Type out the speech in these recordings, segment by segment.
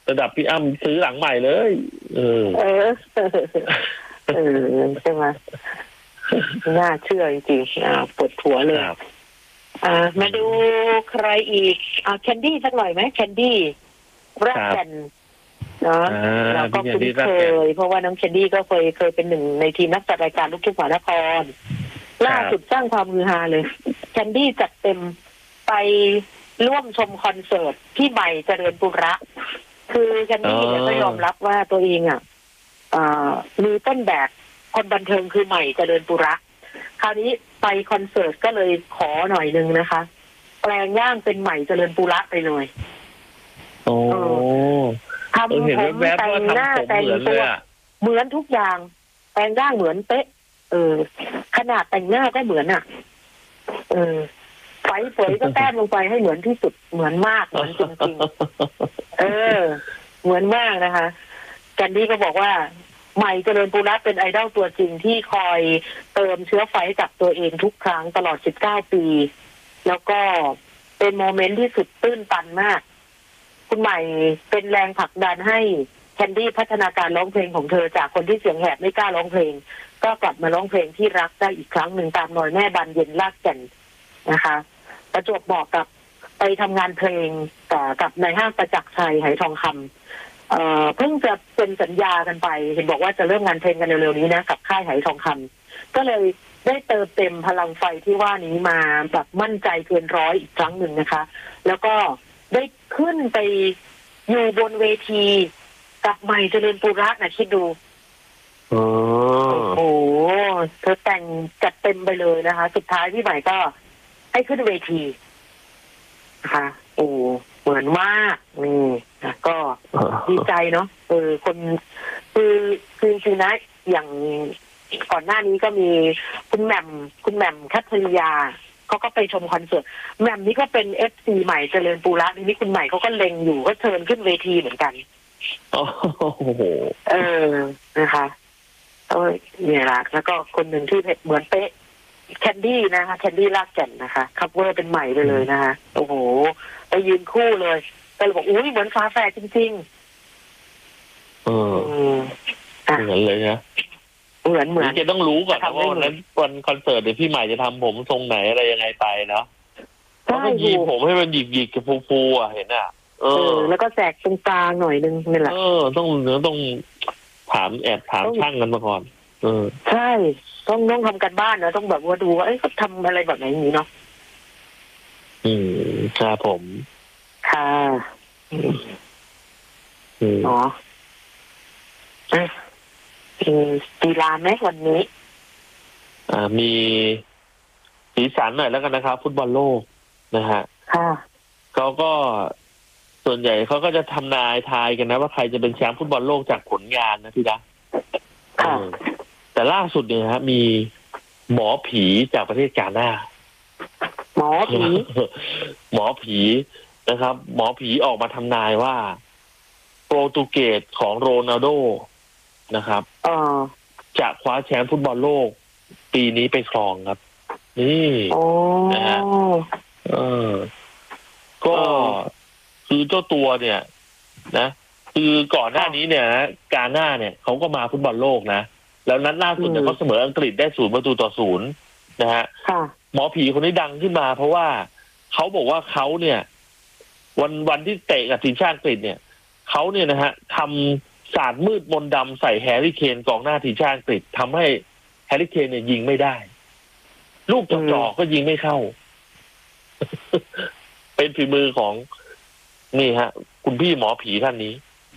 ระดับพี่อ้ำซื้อหลังใหม่เลยใช่ไหมน่าเชื่อจริงๆปวดหัวเลยมาดูใครอีกแคนดี้สักหน่อยไหมแคนดี้รักกันเนาะเราก็คุ้นเคยเพราะว่าน้องแคนดี้ก็เคยเป็นหนึ่งในทีมนักจัดรายการลูกทุ่งมหานครล่าสุดสร้างความฮือฮาเลยแคนดี้จัดเต็มไปร่วมชมคอนเสิร์ตที่ใหม่เจริญปุระคือแคนดี้เนี่ยก็ยอมรับว่าตัวเองมีต้นแบบคนบันเทิงคือใหม่เจริญปุระคราวนี้ไปคอนเสิร์ตก็เลยขอหน่อยนึงนะคะแปลงร่างเป็นใหม่เจริญปุระไปเลยทำผมแต่งหน้าแต่งตัวเหมือนทุกอย่างแปลงร่างเหมือนเป๊ะขนาดแต่งหน้าก็เหมือนไฟเผยก็แต้มลงไปให้เหมือนที่สุดเหมือนมากเหมือนจริงๆเหมือนมากนะคะแคนดี้ก็บอกว่าใหม่เจริญปุระเป็นไอดอลตัวจริงที่คอยเติมเชื้อไฟกับตัวเองทุกครั้งตลอด19 ปีแล้วก็เป็นโมเมนต์ที่สุดตื้นตันมากคุณใหม่เป็นแรงผลักดันให้แคนดี้พัฒนาการร้องเพลงของเธอจากคนที่เสียงแหบไม่กล้าร้องเพลงก็กลับมาร้องเพลงที่รักได้อีกครั้งหนึ่งตามรอยแม่บานเย็นลากแก่นนะคะประจวบบอกกับไปทำงานเพลงกับในห้างประจักษ์ชัยไหทองคำเพิ่งจะเป็นสัญญากันไปเห็นบอกว่าจะเริ่มงานเพลงกันเร็วๆนี้นะกับค่ายไหทองคำก็เลยได้เติมเต็มพลังไฟที่ว่านี้มาแบบมั่นใจเกินร้อยอีกครั้งหนึ่งนะคะแล้วก็ได้ขึ้นไปอยู่บนเวทีกับใหม่เจริญปุระนะคิดดูโอ้โหเธอแต่งจัดเต็มไปเลยนะคะสุดท้ายพี่ใหม่ก็ให้ขึ้นเวทีนะคะโอ้เหมือนมากนี่นะก็ดีใจเนาะคนคือจริงๆนะอย่างก่อนหน้านี้ก็มีคุณแหม่มคัทริยาเขาก็ไปชมคอนเสิร์ตแหม่มนี่ก็เป็น FC ใหม่เจริญปุระนี่คุณใหม่เขาก็เล็งอยู่ก็เชิญขึ้นเวทีเหมือนกันโอ้โหนะคะเนี่ยละแล้วก็คนหนึ่งที่เหมือนเป๊ะแคนดี้นะคะแคนดี้ลากแก่นนะคะคัฟเวอร์เป็นใหม่ไปเลยนะคะโอ้โหไปยืนคู่เลยก็เลยบอกอุ้ยเหมือนฟ้าแฝดจริงๆเหมือนเลยนะเหมือนจะต้องรู้ก่อนว่าวันนั้นวันคอนเสิร์ตเดี๋ยวพี่ใหม่จะทำผมทรงไหนอะไรยังไงไปเนาะเขาก็ยีผมให้มันหยิกกับฟูๆเห็นอ่ะแล้วก็แสกตรงกลางหน่อยนึงนี่แหละต้องถามช่างกันมาก่อนใช่ต้องทำกันบ้านนะต้องแบบว่าดูว่าเขาทำอะไรแบบไหนอย่างนี้เนาะครับผมค่ะกีฬาไหมวันนี้มีสีสันหน่อยแล้วกันนะครับฟุตบอลโลกนะฮะเขาก็ส่วนใหญ่เขาก็จะทำนายทายกันนะว่าใครจะเป็นแชมป์ฟุตบอลโลกจากผลงานนะพี่นะแต่ล่าสุดเนี่ยฮะมีหมอผีจากประเทศกาน่าหมอผีนะครับหมอผีออกมาทำนายว่าโปรตุเกสของโรนัลโดนะครับจะคว้าแชมป์ฟุตบอลโลกปีนี้ไปครองครับนี่นะฮะก็คือเจ้าตัวเนี่ยนะคือก่อนหน้านี้เนี่ยกาน่าเนี่ยเขาก็มาฟุตบอลโลกนะแล้วนัดล่าสุดเนี่ยเขาเสมออังกฤษได้0-0นะฮะหมอผีคนนี้ดังขึ้นมาเพราะว่าเขาบอกว่าเขาเนี่ยวันที่เตะกับทีมชาติอังกฤษเนี่ยเขาเนี่ยนะฮะทำศาสตร์มืดมนต์ดำใส่แฮร์รี่เคนกองหน้าทีมชาติอังกฤษทำให้แฮร์รี่เคนเนี่ยยิงไม่ได้ลูกจ่อก็ยิงไม่เข้า เป็นฝีมือของนี่ฮะคุณพี่หมอผีท่านนี้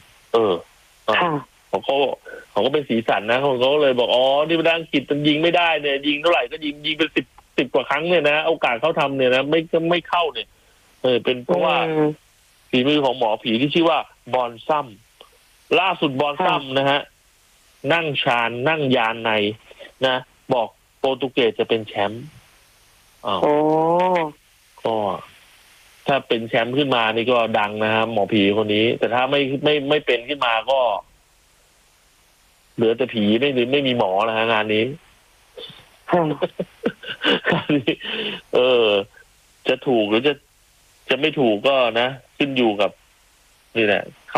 เขาก็เป็นสีสันนะเขาก็เลยบอกนี่มันอังกฤษมันยิงไม่ได้เนี่ยยิงเท่าไหร่ก็ยิงเป็นสิบกว่าครั้งเนี่ยนะโอกาสเขาทำเนี่ยนะไม่เข้าเนี่ยเป็นเพราะว่าฝีมือของหมอผีที่ชื่อว่าบอนซัมล่าสุดบอนซัมนะฮะนั่งชานนั่งยานในนะบอกโปรตุเกสจะเป็นแชมป์ก็ถ้าเป็นแชมป์ขึ้นมานี่ก็ดังนะครับหมอผีคนนี้แต่ถ้าไม่เป็นขึ้นมาก็เหลือแต่ผีไม่มีหมอนะฮะงานนี้จะถูกหรือจะไม่ถูกก็นะขึ้นอยู่กับนี่แหละ